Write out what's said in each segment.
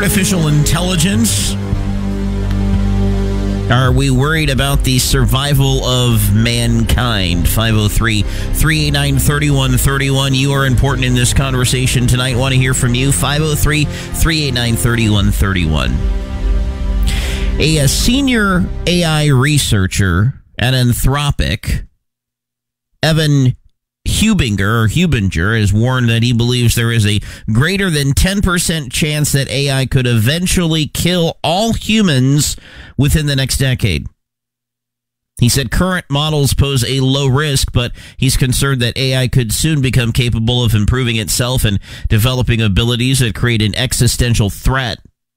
Artificial intelligence. Are we worried about the survival of mankind? 503-389-3131. You are important in this conversation tonight. Want to hear from you? 503-389-3131. A senior AI researcher at Anthropic, Evan Hubinger has warned that he believes there is a greater than 10% chance that AI could eventually kill all humans within the next decade. He said current models pose a low risk, but he's concerned that AI could soon become capable of improving itself and developing abilities that create an existential threat.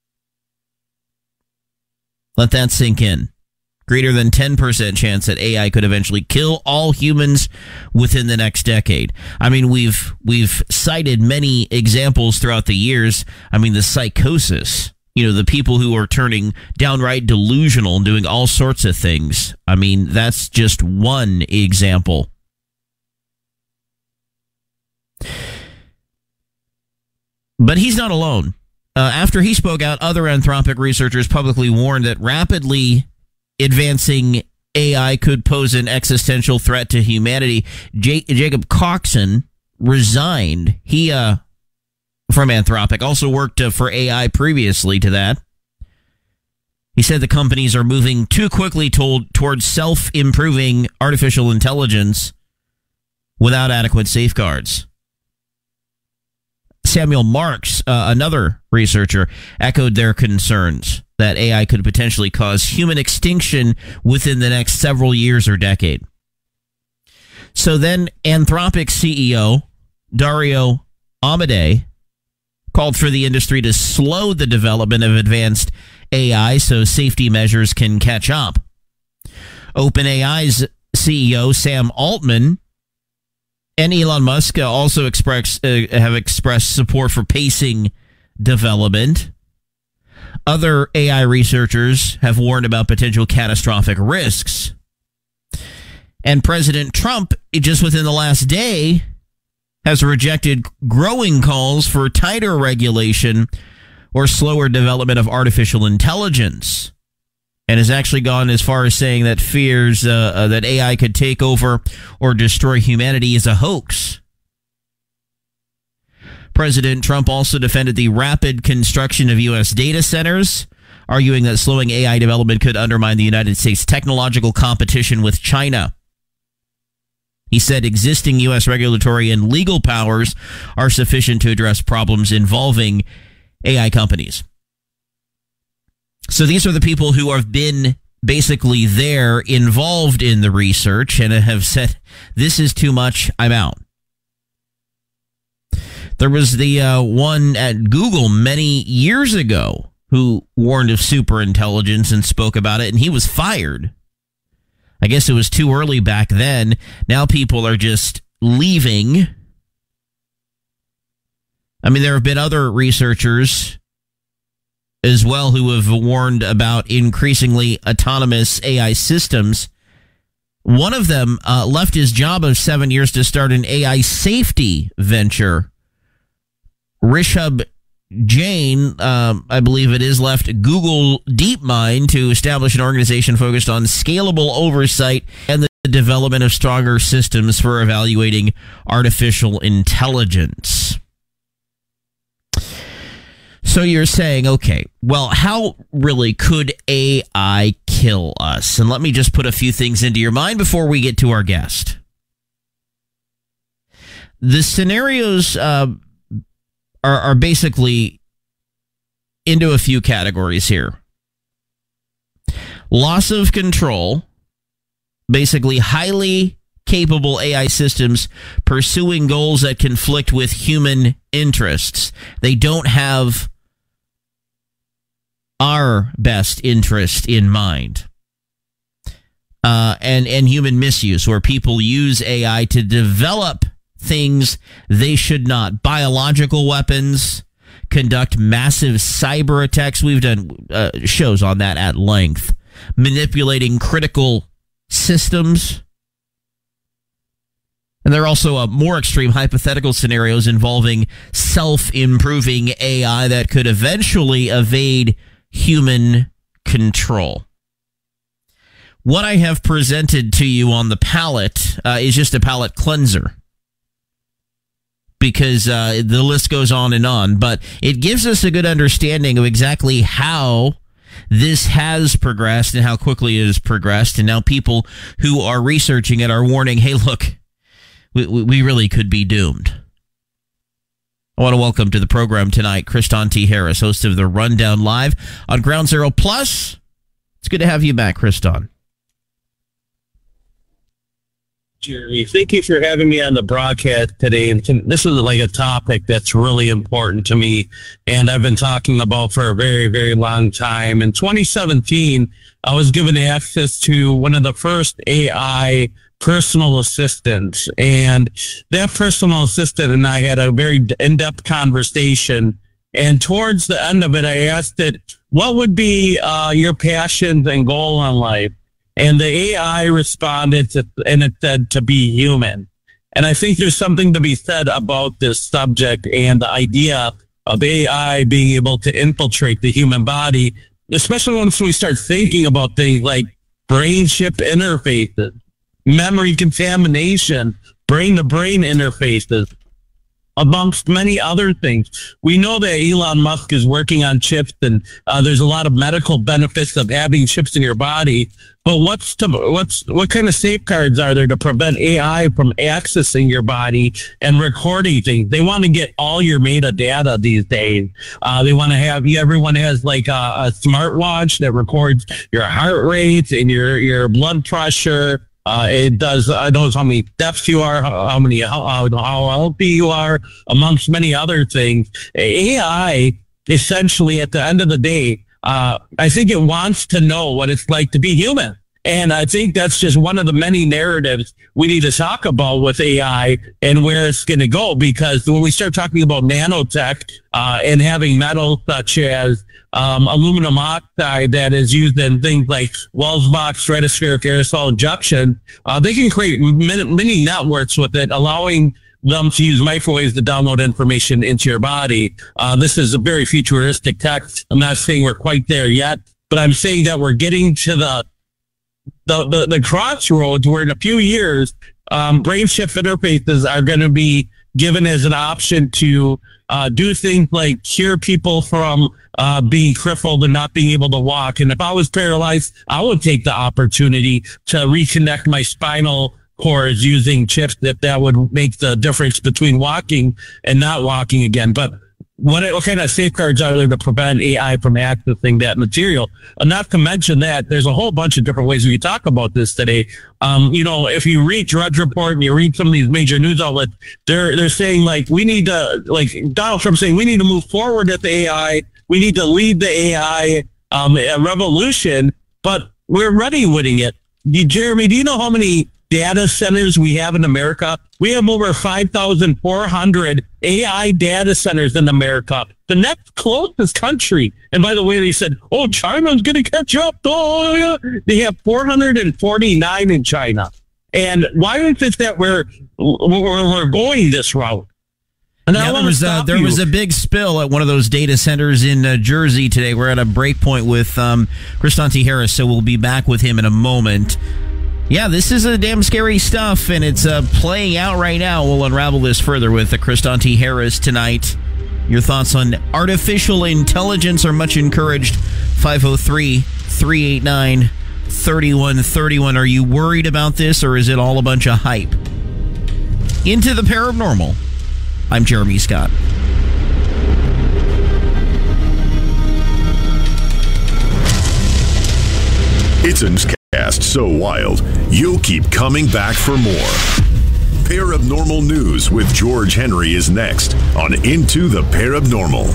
Let that sink in. Greater than 10% chance that AI could eventually kill all humans within the next decade. I mean, we've cited many examples throughout the years. I mean, the psychosis, the people who are turning downright delusional and doing all sorts of things. I mean, that's just one example. But he's not alone. After he spoke out, other Anthropic researchers publicly warned that rapidly advancing AI could pose an existential threat to humanity. Jacob Coxon resigned. He from Anthropic also worked for AI previously to that. He said the companies are moving too quickly towards self-improving artificial intelligence without adequate safeguards. Samuel Marks, another researcher, echoed their concerns that AI could potentially cause human extinction within the next several years or decade. So then Anthropic CEO Dario Amodei called for the industry to slow the development of advanced AI so safety measures can catch up. OpenAI's CEO Sam Altman and Elon Musk also have expressed support for pacing development. Other AI researchers have warned about potential catastrophic risks. And President Trump, just within the last day, has rejected growing calls for tighter regulation or slower development of artificial intelligence, and has actually gone as far as saying that fears that AI could take over or destroy humanity is a hoax. President Trump also defended the rapid construction of U.S. data centers, arguing that slowing AI development could undermine the United States' technological competition with China. He said existing U.S. regulatory and legal powers are sufficient to address problems involving AI companies. So these are the people who have been basically there, involved in the research, and have said, this is too much, I'm out. There was the one at Google many years ago who warned of superintelligence and spoke about it, and he was fired. I guess it was too early back then. Now people are just leaving. I mean, there have been other researchers as well who have warned about increasingly autonomous AI systems. One of them left his job of 7 years to start an AI safety venture. Rishabh Jain, I believe it is, left Google DeepMind to establish an organization focused on scalable oversight and the development of stronger systems for evaluating artificial intelligence. So you're saying, okay, well, how really could AI kill us? And let me just put a few things into your mind before we get to our guest. The scenarios are basically into a few categories here. Loss of control, basically highly capable AI systems pursuing goals that conflict with human interests. They don't have our best interest in mind. And human misuse, where people use AI to develop things they should not. Biological weapons, conduct massive cyber attacks. We've done shows on that at length. Manipulating critical systems. And there are also more extreme hypothetical scenarios involving self-improving AI that could eventually evade human control. What I have presented to you on the palette is just a palette cleanser, because the list goes on, but it gives us a good understanding of exactly how this has progressed and how quickly it has progressed. And now people who are researching it are warning, hey, look, we really could be doomed. I want to welcome to the program tonight Kristan T. Harris, host of the Rundown Live on Ground Zero Plus. It's good to have you back, Kristan. Jerry, thank you for having me on the broadcast today. And this is like a topic that's really important to me, and I've been talking about for a very, very long time. In 2017, I was given access to one of the first AI personal assistants, and that personal assistant and I had a very in-depth conversation. And towards the end of it, I asked it, what would be your passions and goal in life? And the AI responded and it said to be human. And I think there's something to be said about this subject and the idea of AI being able to infiltrate the human body, especially once we start thinking about things like brain chip interfaces, memory contamination, brain-to-brain interfaces, amongst many other things. We know that Elon Musk is working on chips, and there's a lot of medical benefits of having chips in your body. But what kind of safeguards are there to prevent AI from accessing your body and recording things? They want to get all your metadata these days. They want to have everyone has like a smartwatch that records your heart rate and your blood pressure. It knows how many steps you are, how healthy you are, amongst many other things. AI, essentially, at the end of the day, I think it wants to know what it's like to be human. And I think that's just one of the many narratives we need to talk about with AI and where it's going to go. Because when we start talking about nanotech and having metals such as aluminum oxide that is used in things like Welsbach stratospheric aerosol injection, they can create many networks with it, allowing them to use microwaves to download information into your body. This is a very futuristic tech. I'm not saying we're quite there yet, but I'm saying that we're getting to the crossroads where in a few years, brain chip interfaces are going to be given as an option to do things like cure people from being crippled and not being able to walk. And if I was paralyzed, I would take the opportunity to reconnect my spinal cords using chips that would make the difference between walking and not walking again. But what kind of safeguards are there to prevent AI from accessing that material? Not to mention that there's a whole bunch of different ways we can talk about this today. If you read Drudge Report and you read some of these major news outlets, they're saying like we need to, like Donald Trump saying we need to move forward with the AI. We need to lead the AI revolution, but we're already winning it. Jeremy, do you know how many data centers we have in America? We have over 5,400 AI data centers in America, the next closest country. And by the way, they said, oh, China's going to catch up. Oh, yeah. They have 449 in China. And why is it that we're going this route? And there was a big spill at one of those data centers in Jersey today. We're at a break point with Kristan T. Harris, so we'll be back with him in a moment. Yeah, this is a damn scary stuff, and it's playing out right now. We'll unravel this further with Kristan T. Harris tonight. Your thoughts on artificial intelligence are much encouraged. 503-389-3131. Are you worried about this, or is it all a bunch of hype? Into the paranormal. I'm Jeremy Scott. It's a cast so wild, you'll keep coming back for more. Paranormal News with George Henry is next on Into the Paranormal.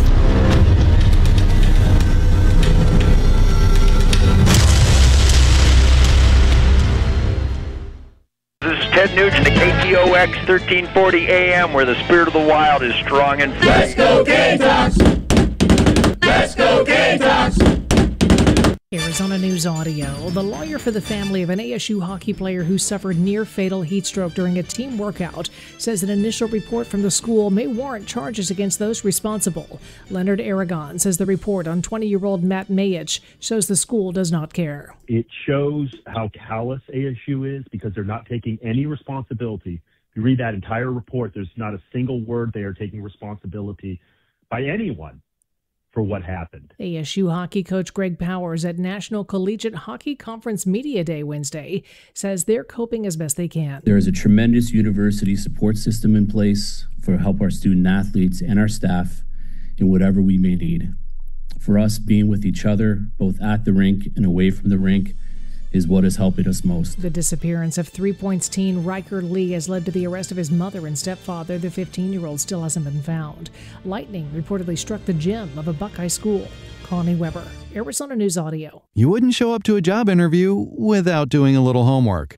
This is Ted Nugent at KTOX 1340 AM, where the spirit of the wild is strong and free. Let's go Gamecocks! Let's go Gamecocks! Arizona Arizona News Audio. The lawyer for the family of an ASU hockey player who suffered near-fatal heat stroke during a team workout says an initial report from the school may warrant charges against those responsible. Leonard Aragon says the report on 20-year-old Matt Mayich shows the school does not care. It shows how callous ASU is because they're not taking any responsibility. If you read that entire report, there's not a single word they are taking responsibility by anyone for what happened. ASU hockey coach Greg Powers at National Collegiate Hockey Conference Media Day Wednesday says they're coping as best they can. There is a tremendous university support system in place for help our student athletes and our staff in whatever we may need. For us, being with each other, both at the rink and away from the rink, is what is helping us most. The disappearance of 3 Points teen Riker Lee has led to the arrest of his mother and stepfather. The 15-year-old still hasn't been found. Lightning reportedly struck the gym of a Buckeye school. Connie Weber, Arizona News Audio. You wouldn't show up to a job interview without doing a little homework.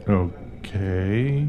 Okay.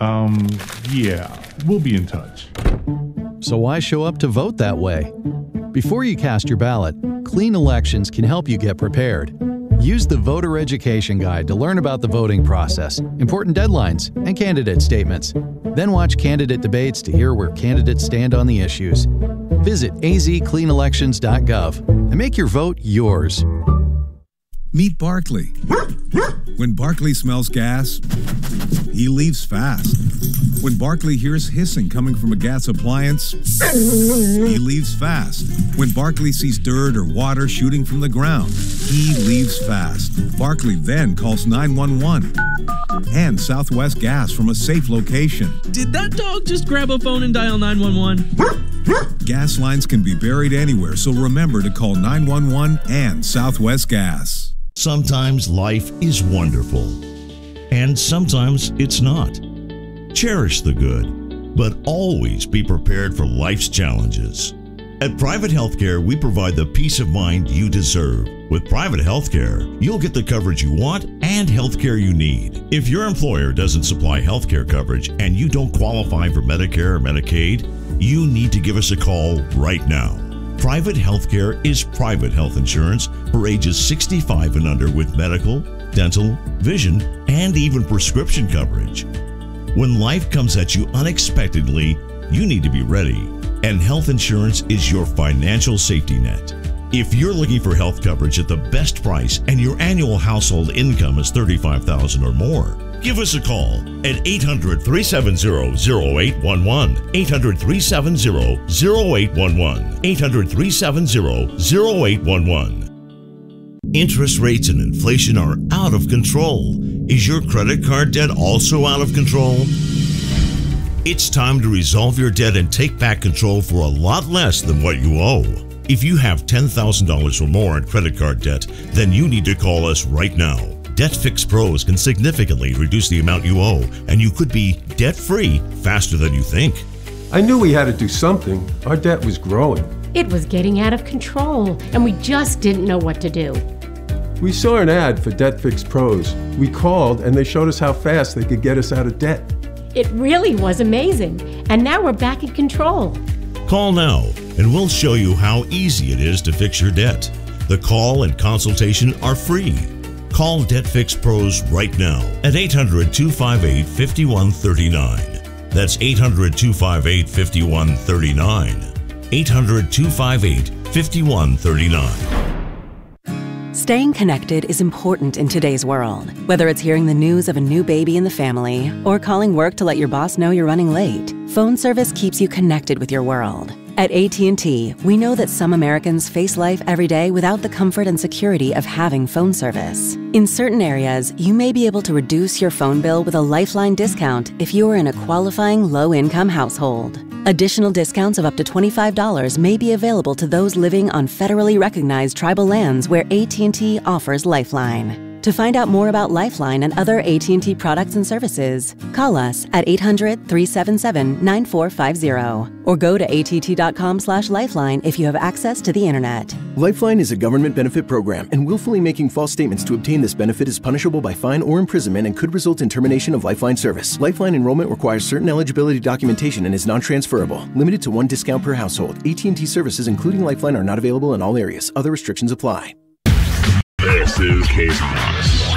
Yeah, we'll be in touch. So why show up to vote that way? Before you cast your ballot, Clean Elections can help you get prepared. Use the Voter Education Guide to learn about the voting process, important deadlines, and candidate statements. Then watch candidate debates to hear where candidates stand on the issues. Visit azcleanelections.gov and make your vote yours. Meet Barkley. When Barkley smells gas, he leaves fast. When Barkley hears hissing coming from a gas appliance, he leaves fast. When Barkley sees dirt or water shooting from the ground, he leaves fast. Barkley then calls 911 and Southwest Gas from a safe location. Did that dog just grab a phone and dial 911? Gas lines can be buried anywhere, so remember to call 911 and Southwest Gas. Sometimes life is wonderful, and sometimes it's not. Cherish the good, but always be prepared for life's challenges. At Private Healthcare, we provide the peace of mind you deserve. With Private Healthcare, you'll get the coverage you want and healthcare you need. If your employer doesn't supply healthcare coverage and you don't qualify for Medicare or Medicaid, you need to give us a call right now. Private Healthcare is private health insurance for ages 65 and under with medical, dental, vision, and even prescription coverage. When life comes at you unexpectedly, you need to be ready, and health insurance is your financial safety net. If you're looking for health coverage at the best price and your annual household income is $35,000 or more, give us a call at 800-370-0811, 800-370-0811, 800-370-0811. Interest rates and inflation are out of control. Is your credit card debt also out of control? It's time to resolve your debt and take back control for a lot less than what you owe. If you have $10,000 or more in credit card debt, then you need to call us right now. Debt Fix Pros can significantly reduce the amount you owe, and you could be debt-free faster than you think. I knew we had to do something. Our debt was growing. It was getting out of control, and we just didn't know what to do. We saw an ad for Debt Fix Pros. We called, and they showed us how fast they could get us out of debt. It really was amazing, and now we're back in control. Call now, and we'll show you how easy it is to fix your debt. The call and consultation are free. Call Debt Fix Pros right now at 800-258-5139. That's 800-258-5139. 800-258-5139. Staying connected is important in today's world. Whether it's hearing the news of a new baby in the family or calling work to let your boss know you're running late, phone service keeps you connected with your world. At AT&T, we know that some Americans face life every day without the comfort and security of having phone service. In certain areas, you may be able to reduce your phone bill with a Lifeline discount if you are in a qualifying low-income household. Additional discounts of up to $25 may be available to those living on federally recognized tribal lands where AT&T offers Lifeline. To find out more about Lifeline and other AT&T products and services, call us at 800-377-9450 or go to att.com/lifeline if you have access to the internet. Lifeline is a government benefit program, and willfully making false statements to obtain this benefit is punishable by fine or imprisonment and could result in termination of Lifeline service. Lifeline enrollment requires certain eligibility documentation and is non-transferable. Limited to one discount per household. AT&T services including Lifeline are not available in all areas. Other restrictions apply. This is KMOX.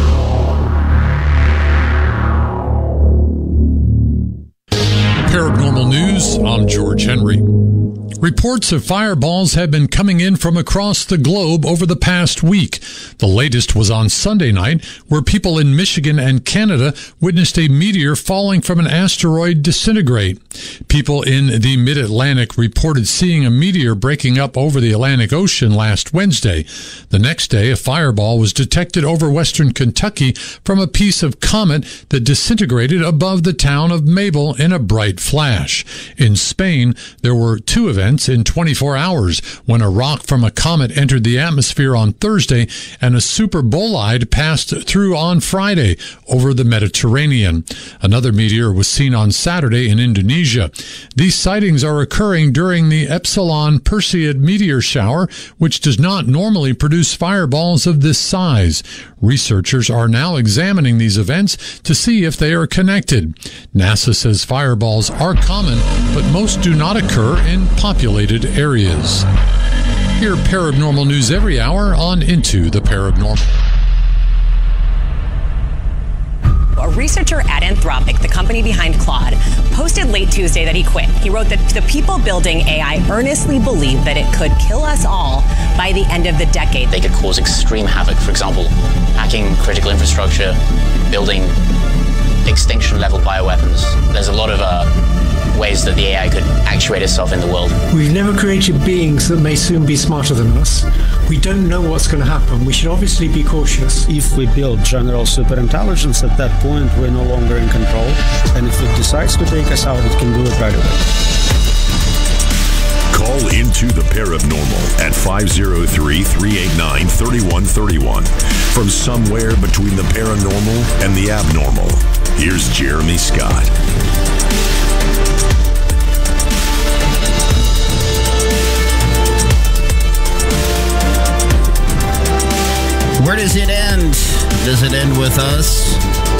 Paranormal News, I'm George Henry. Reports of fireballs have been coming in from across the globe over the past week. The latest was on Sunday night, where people in Michigan and Canada witnessed a meteor falling from an asteroid disintegrate. People in the Mid-Atlantic reported seeing a meteor breaking up over the Atlantic Ocean last Wednesday. The next day, a fireball was detected over western Kentucky from a piece of comet that disintegrated above the town of Mabel in a bright flash. In Spain, there were two events in 24 hours when a rock from a comet entered the atmosphere on Thursday and a super bolide passed through on Friday over the Mediterranean. Another meteor was seen on Saturday in Indonesia. These sightings are occurring during the Epsilon Perseid meteor shower, which does not normally produce fireballs of this size. Researchers are now examining these events to see if they are connected. NASA says fireballs are common, but most do not occur in populated areas. Hear paranormal news every hour on Into the Paranormal. A researcher at Anthropic, the company behind Claude, posted late Tuesday that he quit. He wrote that the people building AI earnestly believe that it could kill us all by the end of the decade. They could cause extreme havoc, for example, hacking critical infrastructure, building extinction-level bioweapons. There's a lot of ways that the AI could actuate itself in the world. We've never created beings that may soon be smarter than us. We don't know what's going to happen. We should obviously be cautious. If we build general superintelligence, at that point we're no longer in control. And if it decides to take us out, it can do it right away. Call Into the Paranormal at 503-389-3131. From somewhere between the paranormal and the abnormal, here's Jeremy Scott. Where does it end? Does it end with us?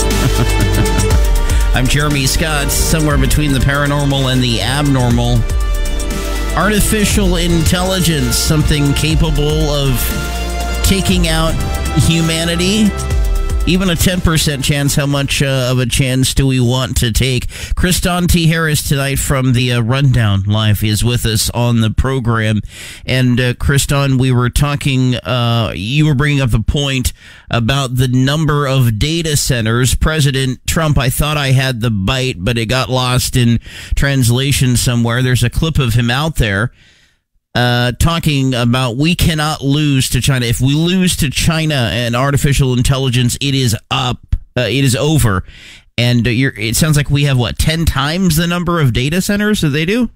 I'm Jeremy Scott, somewhere between the paranormal and the abnormal. Artificial intelligence, something capable of taking out humanity? Even a 10% chance, how much of a chance do we want to take? Kriston T. Harris tonight from the Rundown Live is with us on the program. And Kriston, we were talking, you were bringing up the point about the number of data centers. President Trump, I thought I had the bite, but it got lost in translation somewhere. There's a clip of him out there talking about we cannot lose to China. If we lose to China and artificial intelligence, it is up. It is over. And it sounds like we have, 10 times the number of data centers that they do?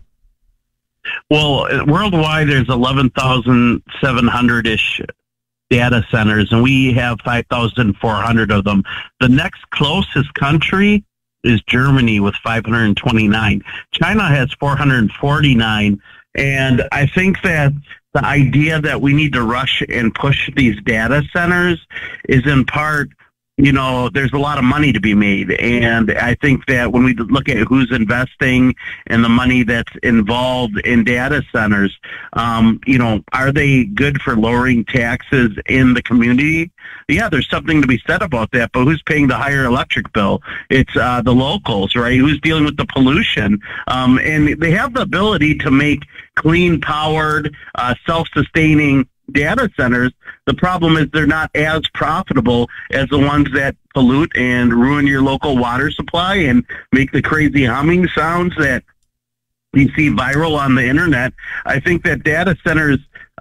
Well, worldwide, there's 11,700-ish data centers, and we have 5,400 of them. The next closest country is Germany with 529. China has 449. And I think that the idea that we need to rush and push these data centers is in part, there's a lot of money to be made. And I think that when we look at who's investing and the money that's involved in data centers, are they good for lowering taxes in the community? Yeah, there's something to be said about that, but who's paying the higher electric bill? It's the locals, right? Who's dealing with the pollution? And they have the ability to make clean-powered, self-sustaining data centers. The problem is they're not as profitable as the ones that pollute and ruin your local water supply and make the crazy humming sounds that you see viral on the internet. I think that data centers,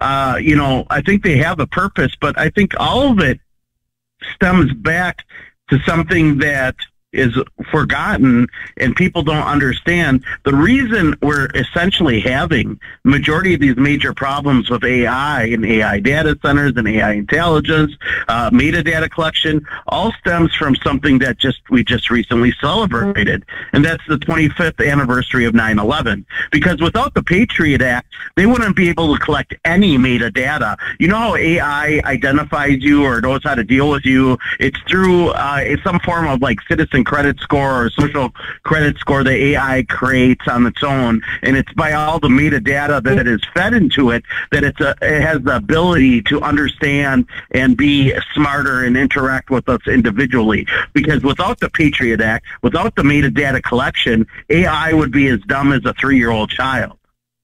I think they have a purpose, but I think all of it stems back to something that is forgotten and people don't understand. The reason we're essentially having the majority of these major problems with AI and AI data centers and AI intelligence, metadata collection, all stems from something that we just recently celebrated, and that's the 25th anniversary of 9/11. Because without the Patriot Act, they wouldn't be able to collect any metadata. You know how AI identifies you or knows how to deal with you? It's through some form of citizen credit score or social credit score the AI creates on its own, and it's by all the metadata that is fed into it that it has the ability to understand and be smarter and interact with us individually. Because without the Patriot Act, without the metadata collection, AI would be as dumb as a 3-year-old child.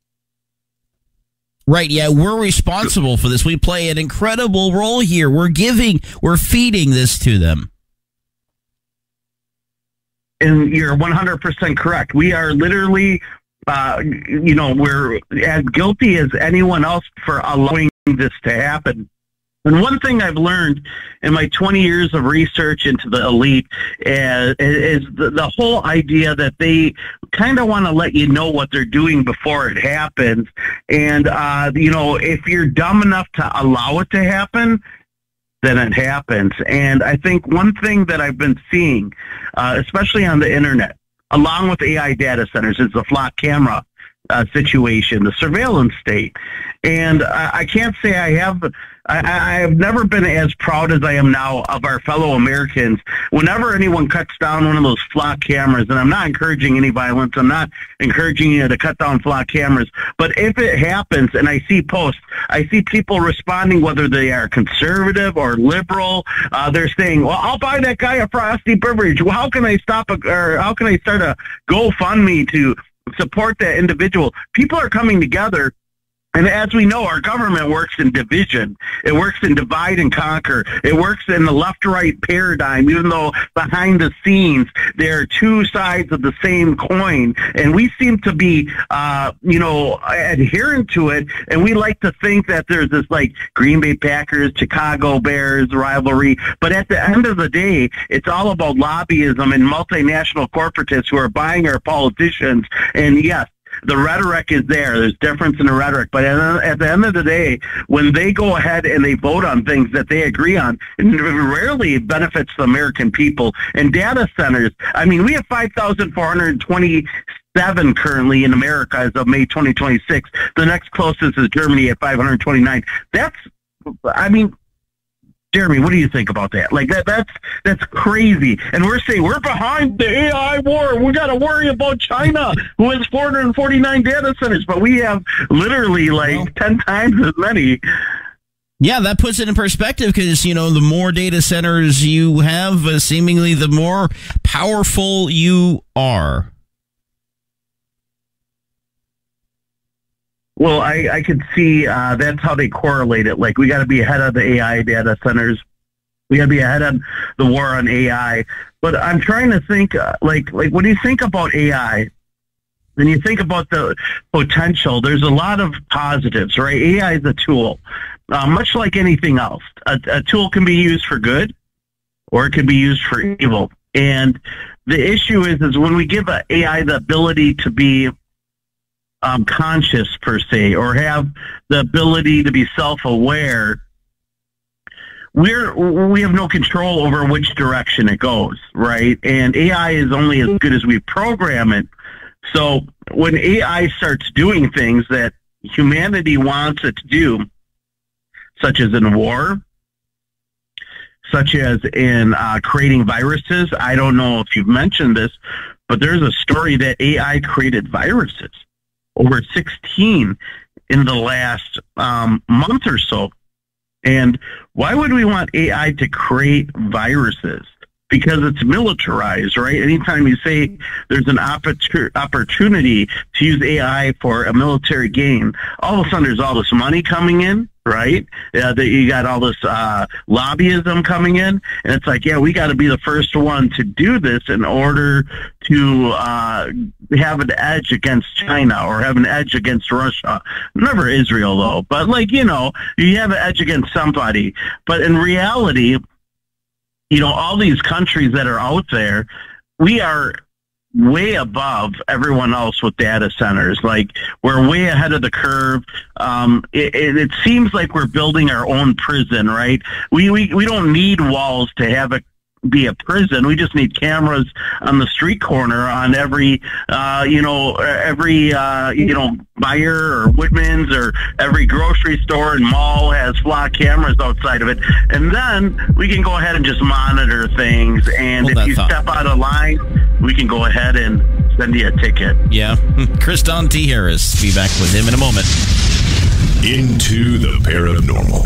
Right, yeah, we're responsible for this. We play an incredible role here. We're feeding this to them. And you're 100% correct. We are literally, we're as guilty as anyone else for allowing this to happen. And one thing I've learned in my 20 years of research into the elite is the whole idea that they kind of want to let you know what they're doing before it happens. And, if you're dumb enough to allow it to happen, then it happens. And I think one thing that I've been seeing, especially on the internet, along with AI data centers, is the flock camera situation, the surveillance state. And I can't say I have never been as proud as I am now of our fellow Americans. Whenever anyone cuts down one of those flock cameras, and I'm not encouraging any violence, I'm not encouraging you to cut down flock cameras, but if it happens and I see posts, I see people responding, whether they are conservative or liberal, they're saying, well, I'll buy that guy a frosty beverage. Well, how can I start a GoFundMe to support that individual? People are coming together. And as we know, our government works in division. It works in divide and conquer. It works in the left-right paradigm, even though behind the scenes, there are two sides of the same coin. And we seem to be, adherent to it. And we like to think that there's this, like, Green Bay Packers, Chicago Bears rivalry. But at the end of the day, it's all about lobbyism and multinational corporatists who are buying our politicians. And yes, the rhetoric is there. There's difference in the rhetoric. But at the end of the day, when they go ahead and they vote on things that they agree on, it rarely benefits the American people. And data centers, I mean, we have 5,427 currently in America as of May 2026. The next closest is Germany at 529. Jeremy, what do you think about that? Like that's crazy. And we're saying we're behind the AI war. We got to worry about China, who has 449 data centers, but we have literally 10 times as many. Yeah, that puts it in perspective because, the more data centers you have, seemingly the more powerful you are. Well, I could see that's how they correlate it. Like, we got to be ahead of the AI data centers. We got to be ahead of the war on AI. But I'm trying to think, like when you think about AI, and you think about the potential, there's a lot of positives, right? AI is a tool, much like anything else. A tool can be used for good, or it can be used for evil. And the issue is when we give AI the ability to be conscious per se, or have the ability to be self-aware, we have no control over which direction it goes, right? And AI is only as good as we program it. So when AI starts doing things that humanity wants it to do, such as in war, such as in creating viruses, I don't know if you've mentioned this, but there's a story that AI created viruses, over 16 in the last month or so. And why would we want AI to create viruses? Because it's militarized, right? Anytime you say there's an opportunity to use AI for a military gain, all of a sudden there's all this money coming in, right? You got all this lobbyism coming in, and it's like, yeah, we got to be the first one to do this in order to have an edge against China or have an edge against Russia. Never Israel, though. But, you have an edge against somebody. But in reality, all these countries that are out there, we are way above everyone else with data centers. Like, we're way ahead of the curve. It seems like we're building our own prison, right? We don't need walls to have be a prison. We just need cameras on the street corner on every Meijer or Woodman's or every grocery store and mall has flock cameras outside of it. And then we can go ahead and just monitor things. And if you step out of line, we can go ahead and send you a ticket. Yeah. Kriston T. Harris. Be back with him in a moment. Into the Paranormal.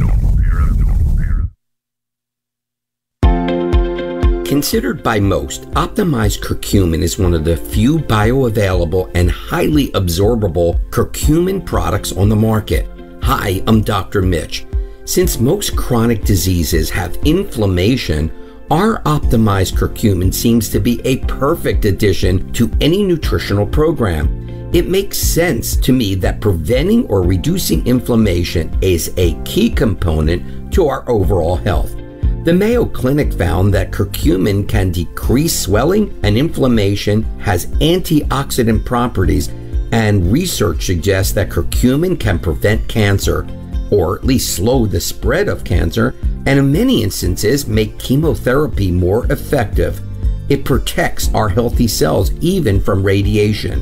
Considered by most, optimized curcumin is one of the few bioavailable and highly absorbable curcumin products on the market. Hi, I'm Dr. Mitch. Since most chronic diseases have inflammation, our optimized curcumin seems to be a perfect addition to any nutritional program. It makes sense to me that preventing or reducing inflammation is a key component to our overall health. The Mayo Clinic found that curcumin can decrease swelling and inflammation, has antioxidant properties, and research suggests that curcumin can prevent cancer, or at least slow the spread of cancer, and in many instances make chemotherapy more effective. It protects our healthy cells even from radiation.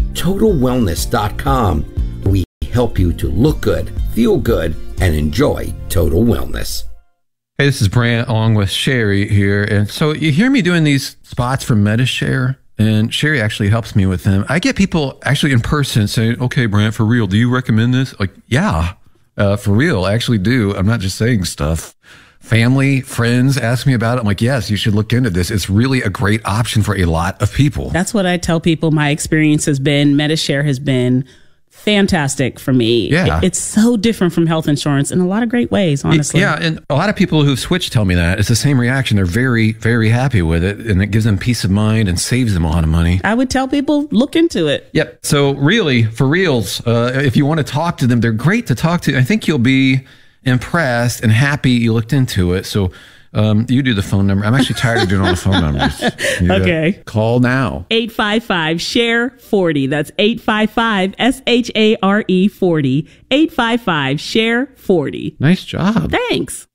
TotalWellness.com. We help you to look good, feel good, and enjoy total wellness. Hey, this is Brant along with Sherry here. And so you hear me doing these spots for Medi-Share, and Sherry actually helps me with them. I get people actually in person saying, okay, Brant, for real, do you recommend this? Like, yeah, for real, I actually do. I'm not just saying stuff. Family, friends ask me about it. I'm like, yes, you should look into this. It's really a great option for a lot of people. That's what I tell people. My experience has been, Medi-Share has been fantastic for me. Yeah. It's so different from health insurance in a lot of great ways, honestly. Yeah, and a lot of people who've switched tell me that. It's the same reaction. They're very, very happy with it, and it gives them peace of mind and saves them a lot of money. I would tell people, look into it. Yep. So really, for reals, if you want to talk to them, they're great to talk to. I think you'll be impressed and happy you looked into it. So you do the phone number. I'm actually tired of doing all the phone numbers. Okay. Call now. 855-SHARE-40. That's 855-SHARE-40. 855-SHARE-40. Nice job. Thanks.